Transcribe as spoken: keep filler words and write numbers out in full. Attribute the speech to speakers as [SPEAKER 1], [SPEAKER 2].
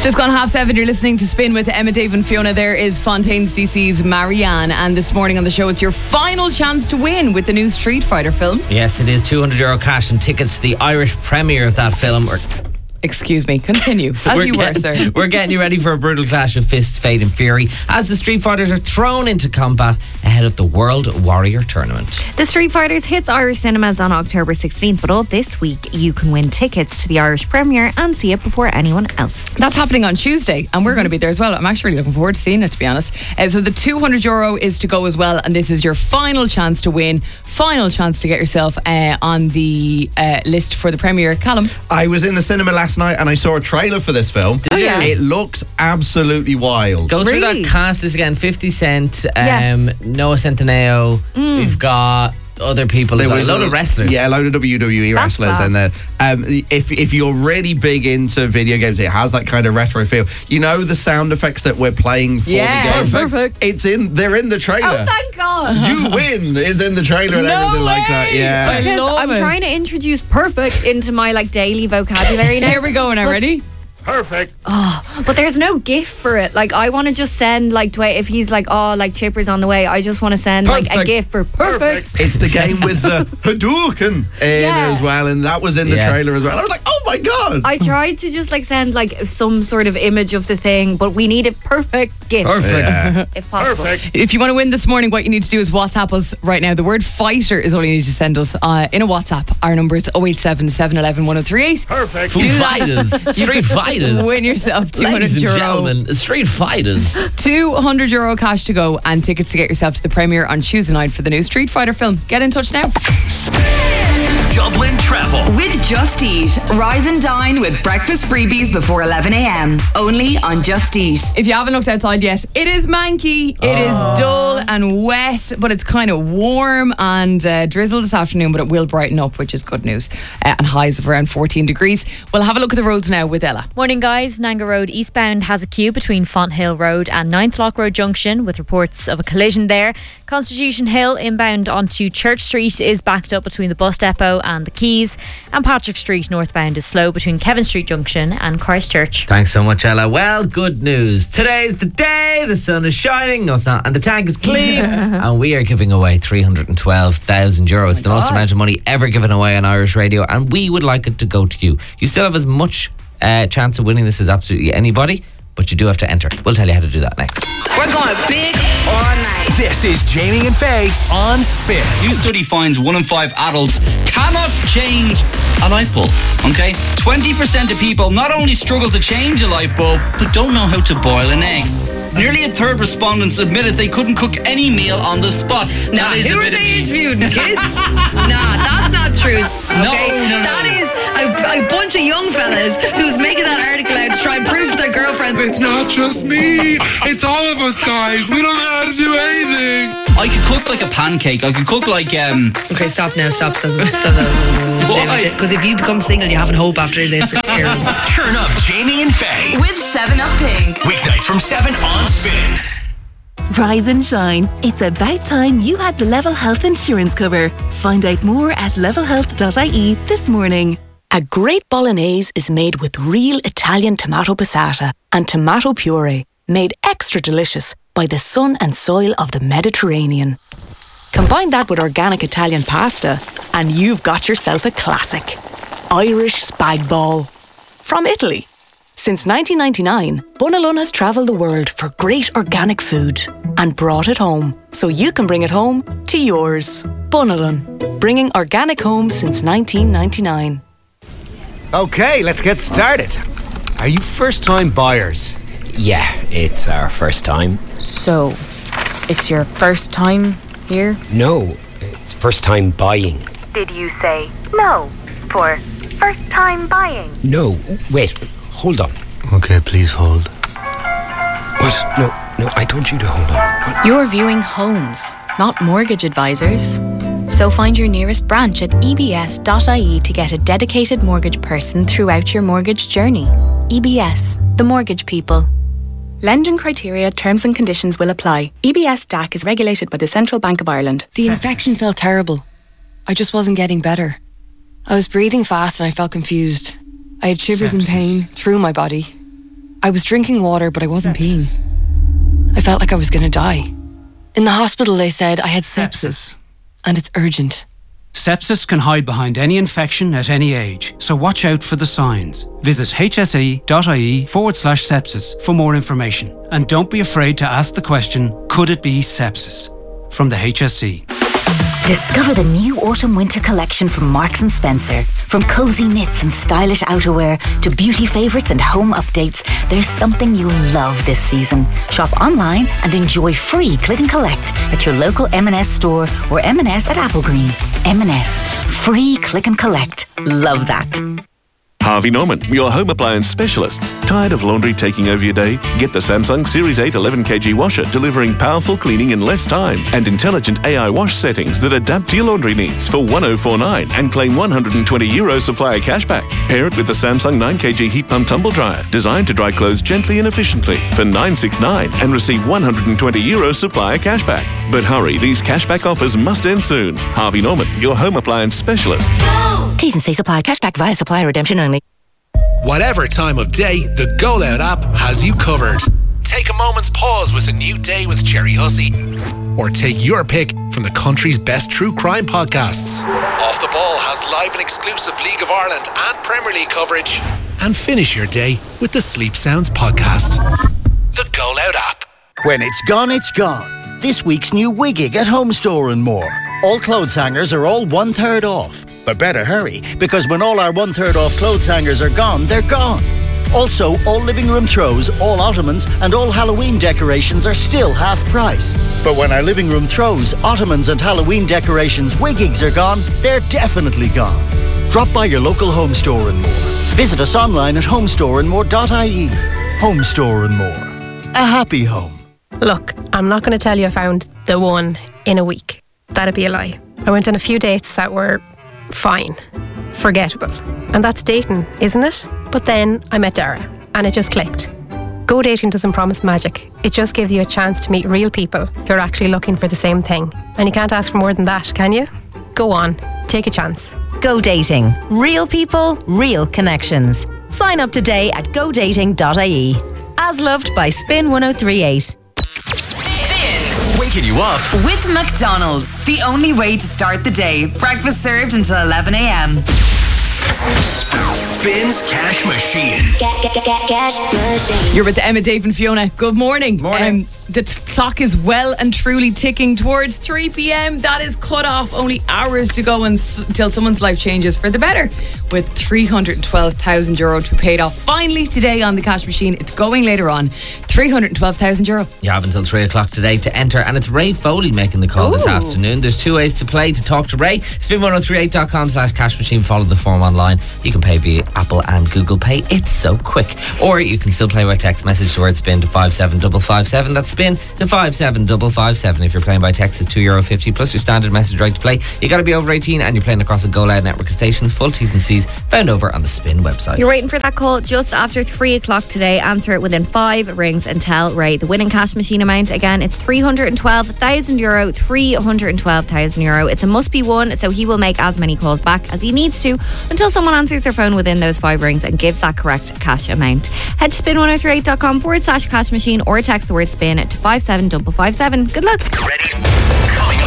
[SPEAKER 1] Just gone half seven, you're listening to Spin with Emma, Dave and Fiona. There is Fontaine's D C's Marianne, and this morning on the show it's your final chance to win with the new Street Fighter film.
[SPEAKER 2] Yes, it is two hundred euro cash and tickets to the Irish premiere of that film. Or
[SPEAKER 1] Excuse me, continue as
[SPEAKER 2] we're
[SPEAKER 1] you
[SPEAKER 2] getting,
[SPEAKER 1] were, sir.
[SPEAKER 2] We're getting you ready for a brutal clash of fists, fate and fury as the Street Fighters are thrown into combat ahead of the World Warrior Tournament.
[SPEAKER 3] The Street Fighters hits Irish cinemas on October sixteenth, but all this week you can win tickets to the Irish premiere and see it before anyone else.
[SPEAKER 1] That's happening on Tuesday, and we're going to be there as well. I'm actually really looking forward to seeing it, to be honest. Uh, so the two hundred euro is to go as well, and this is your final chance to win, final chance to get yourself uh, on the uh, list for the premiere. Callum?
[SPEAKER 4] I was in the cinema last night and I saw a trailer for this film.
[SPEAKER 2] Did you?
[SPEAKER 1] yeah.
[SPEAKER 4] It looks absolutely wild.
[SPEAKER 2] Go through
[SPEAKER 3] Really?
[SPEAKER 2] that cast this again. fifty Cent, um,
[SPEAKER 3] Yes.
[SPEAKER 2] Noah Centineo.
[SPEAKER 3] Mm.
[SPEAKER 2] We've got other people as
[SPEAKER 4] There
[SPEAKER 2] well. A
[SPEAKER 4] was
[SPEAKER 2] load of wrestlers.
[SPEAKER 4] Yeah, a load of W W E
[SPEAKER 3] That's
[SPEAKER 4] wrestlers in there.
[SPEAKER 3] class.
[SPEAKER 4] Um, if if you're really big into video games, it has that kind of retro feel. You know the sound effects that we're playing for
[SPEAKER 1] Yeah,
[SPEAKER 4] the game?
[SPEAKER 3] perfect.
[SPEAKER 4] It's in. They're in the trailer.
[SPEAKER 3] Oh, thank God.
[SPEAKER 4] You win is in the trailer and
[SPEAKER 1] No
[SPEAKER 4] everything like that.
[SPEAKER 1] way!
[SPEAKER 4] Yeah.
[SPEAKER 1] I
[SPEAKER 3] Because
[SPEAKER 1] love
[SPEAKER 3] I'm
[SPEAKER 1] it.
[SPEAKER 3] trying to introduce perfect into my like daily vocabulary now.
[SPEAKER 1] Here we go, now ready?
[SPEAKER 4] Perfect.
[SPEAKER 3] But there's no GIF for it. Like, I want to just send, like, Dwayne, if he's like, oh, like, Chipper's on the way, I just want to send, like, a
[SPEAKER 2] Perfect.
[SPEAKER 3] GIF for perfect.
[SPEAKER 4] It's the game with the Hadouken in
[SPEAKER 3] Yeah.
[SPEAKER 4] as well, and that was in the
[SPEAKER 2] Yes.
[SPEAKER 4] trailer as well. I was like, oh my god.
[SPEAKER 3] I tried to just, like, send, like, some sort of image of the thing, but we need a perfect GIF,
[SPEAKER 2] Perfect.
[SPEAKER 4] Yeah.
[SPEAKER 3] if possible.
[SPEAKER 4] Perfect.
[SPEAKER 1] If you want to win this morning, what you need to do is WhatsApp us right now. The word fighter is all you need to send us uh, in a WhatsApp. Our number is oh eight seven, seven one one, one oh three eight.
[SPEAKER 4] Perfect.
[SPEAKER 2] Foo
[SPEAKER 1] Do that.
[SPEAKER 2] Fighters. Street Fighters.
[SPEAKER 1] Win yourself two hundred
[SPEAKER 2] Ladies and
[SPEAKER 1] euro.
[SPEAKER 2] gentlemen, Street Fighters.
[SPEAKER 1] two hundred euro cash to go and tickets to get yourself to the premiere on Tuesday night for the new Street Fighter film. Get in touch now.
[SPEAKER 5] Dublin Travel with Just Eat. Rise and dine with breakfast freebies before eleven a.m. Only on Just Eat.
[SPEAKER 1] If you haven't looked outside yet, it is manky, it is dull and wet, but it's kind of warm and uh, drizzle this afternoon, but it will brighten up, which is good news. Uh, and highs of around fourteen degrees. We'll have a look at the roads now with Ella.
[SPEAKER 6] Morning guys, Nanga Road eastbound has a queue between Fonthill Road and Ninth Lock Road Junction with reports of a collision there. Constitution Hill inbound onto Church Street is backed up between the bus depot and the Quays, and Patrick Street northbound is slow between Kevin Street Junction and Christchurch.
[SPEAKER 2] Thanks so much, Ella. Well, good news. Today's the day. The sun is shining. No, it's not. And the tank is clean. And we are giving away three hundred twelve thousand euro. It's the most amount of money ever given away on Irish radio. And we would like it to go to you. You still have as much uh, chance of winning this as absolutely anybody, but you do have to enter. We'll tell you how to do that next.
[SPEAKER 7] We're going big all night.
[SPEAKER 8] This is Jamie and Faye on Spin.
[SPEAKER 9] New study finds one in five adults cannot change a light bulb. Okay? twenty percent of people not only struggle to change a light bulb, but don't know how to boil an egg. Nearly a third respondents admitted they couldn't cook any meal on the spot.
[SPEAKER 7] Now,
[SPEAKER 9] That is
[SPEAKER 7] who
[SPEAKER 9] a
[SPEAKER 7] are
[SPEAKER 9] bit of
[SPEAKER 7] they
[SPEAKER 9] me.
[SPEAKER 7] interviewing? Kids? Nah, that's not true.
[SPEAKER 9] No,
[SPEAKER 7] Okay?
[SPEAKER 9] no, no.
[SPEAKER 7] That is a, a bunch of young fellas who's making that article out to try and prove to their girlfriends.
[SPEAKER 10] It's not just me. It's all of us, guys. We don't know how to do anything.
[SPEAKER 9] I could cook like a pancake. I could cook like um.
[SPEAKER 7] Okay, stop now. Stop.
[SPEAKER 9] Why?
[SPEAKER 7] Because if you become single, you haven't hope after this.
[SPEAKER 8] Turn up Jamie and Faye.
[SPEAKER 5] With seven up Pink.
[SPEAKER 8] Weeknights from seven on Spin.
[SPEAKER 11] Rise and shine. It's about time you had the Level Health insurance cover. Find out more at level health dot I E this morning.
[SPEAKER 12] A great bolognese is made with real Italian tomato passata and tomato puree, made extra delicious by the sun and soil of the Mediterranean. Combine that with organic Italian pasta and you've got yourself a classic. Irish spag bol. From Italy. Since nineteen ninety-nine, Bunalun has travelled the world for great organic food and brought it home so you can bring it home to yours. Bunalun, bringing organic home since nineteen ninety-nine.
[SPEAKER 13] Okay, let's get started. Are you first-time buyers?
[SPEAKER 14] Yeah, it's our first time.
[SPEAKER 15] So, it's your first time here?
[SPEAKER 14] No, it's first time buying.
[SPEAKER 16] Did you say no for first time buying?
[SPEAKER 14] No, wait, hold on.
[SPEAKER 13] Okay, please hold.
[SPEAKER 14] What? No, no, I told you to hold on. What?
[SPEAKER 15] You're viewing homes, not mortgage advisors. So find your nearest branch at E B S dot I E to get a dedicated mortgage person throughout your mortgage journey. E B S, the mortgage people. Lending criteria, terms and conditions will apply. E B S D A C is regulated by the Central Bank of Ireland.
[SPEAKER 17] The infection felt terrible. I just wasn't getting better. I was breathing fast and I felt confused. I had shivers and pain through my body. I was drinking water, but I wasn't peeing. I felt like I was going to die. In the hospital, they said I had sepsis, and it's urgent.
[SPEAKER 18] Sepsis can hide behind any infection at any age, so watch out for the signs. Visit hse.ie forward slash sepsis for more information. And don't be afraid to ask the question, could it be sepsis? From the H S E.
[SPEAKER 19] Discover the new autumn-winter collection from Marks and Spencer. From cozy knits and stylish outerwear to beauty favourites and home updates, there's something you'll love this season. Shop online and enjoy free click and collect at your local M and S store or M and S at Applegreen. M and S. Free click and collect. Love that.
[SPEAKER 20] Harvey Norman, your home appliance specialists. Tired of laundry taking over your day? Get the Samsung Series eight eleven kilogram washer, delivering powerful cleaning in less time and intelligent A I wash settings that adapt to your laundry needs for one thousand forty-nine and claim one hundred twenty euro supplier cashback. Pair it with the Samsung nine kilogram heat pump tumble dryer, designed to dry clothes gently and efficiently for nine hundred sixty-nine and receive one hundred twenty euro supplier cashback. But hurry, these cashback offers must end soon. Harvey Norman, your home appliance specialists.
[SPEAKER 19] T's and C's apply. Cashback via supplier redemption only.
[SPEAKER 8] Whatever time of day, the Go Loud app has you covered. Take a moment's pause with a new day with Jerry Hussey. Or take your pick from the country's best true crime podcasts. Off the Ball has live and exclusive League of Ireland and Premier League coverage. And finish your day with the Sleep Sounds podcast. The Go Loud app.
[SPEAKER 21] When it's gone, it's gone. This week's new Wiggig at Home Store and More. All clothes hangers are all one third off. But better hurry, because when all our one third off clothes hangers are gone, they're gone. Also, all living room throws, all ottomans, and all Halloween decorations are still half price. But when our living room throws, ottomans, and Halloween decorations Wiggigs are gone, they're definitely gone. Drop by your local Home Store and More. Visit us online at homestore and more dot I E. Home Store and More. A happy home.
[SPEAKER 22] Look, I'm not going to tell you I found the one in a week. That'd be a lie. I went on a few dates that were fine, forgettable. And that's dating, isn't it? But then I met Dara, and it just clicked. Go dating doesn't promise magic. It just gives you a chance to meet real people who are actually looking for the same thing. And you can't ask for more than that, can you? Go on, take a chance.
[SPEAKER 19] Go dating. Real people, real connections. Sign up today at go dating dot I E. As loved by Spin one oh three eight.
[SPEAKER 8] Waking you up
[SPEAKER 5] with McDonald's. The only way to start the day. Breakfast served until eleven a.m.
[SPEAKER 8] Spins Cash Machine.
[SPEAKER 1] Cash machine. You're with the Emma, Dave and Fiona. Good morning.
[SPEAKER 2] Morning.
[SPEAKER 1] Um, the t- clock is well and truly ticking towards three p.m. That is cut off. Only hours to go until someone's life changes for the better. With three hundred twelve thousand euro to be paid off finally today on the cash machine. It's going later on. three hundred twelve thousand euro.
[SPEAKER 2] You have until three o'clock today to enter, and it's Ray Foley making the call Ooh. This afternoon. There's two ways to play to talk to Ray. spin one oh three eight dot com slash cash machine. Follow the form online. You can pay via Apple and Google Pay. It's so quick. Or you can still play by text message the word spin to five seven five five seven. That's spin to five seven five five seven. If you're playing by text, it's two euro fifty plus your standard message right to play. You got to be over eighteen and you're playing across a Go Loud network of stations. Full T's and C's found over on the Spin website.
[SPEAKER 3] You're waiting for that call just after three o'clock today. Answer it within five rings and tell Ray the winning cash machine amount. Again, it's three hundred twelve thousand euro. three hundred twelve thousand euro. It's a must be one, so he will make as many calls back as he needs to until someone answers their phone within those five rings and gives that correct cash amount. Head to spin one oh three eight dot com forward slash cash machine or text the word spin to five seven five five seven. Good luck.
[SPEAKER 8] Ready? Coming